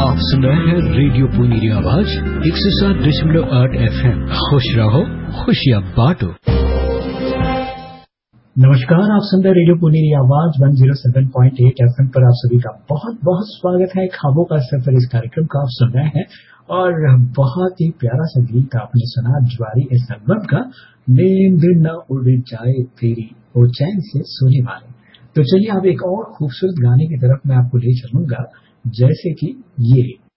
आप सुन रहे हैं रेडियो पुनीरी आवाज 107.8 FM। खुश रहो, खुशियाँ बांटो। नमस्कार, आप सुन रहे रेडियो पुनीरी आवाज 107.8 FM पर। आप सभी का बहुत बहुत स्वागत है। ख्वाबों का सफर इस कार्यक्रम का आप सुन रहे हैं और बहुत ही प्यारा सा गीत आपने सुना ज्वारी इस एल्बम का, नींद न उड़ जाए तेरी ओ चैन से सोने वाले। तो चलिए अब एक और खूबसूरत गाने की तरफ मैं आपको ले चलूंगा, जैसे कि ये